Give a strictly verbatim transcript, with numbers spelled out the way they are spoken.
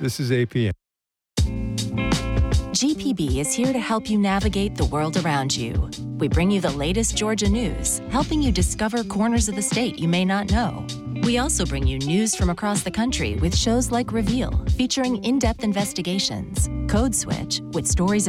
This is A P M. G P B is here to help you navigate the world around you. We bring you the latest Georgia news, helping you discover corners of the state you may not know. We also bring you news from across the country with shows like Reveal, featuring in-depth investigations, Code Switch, with stories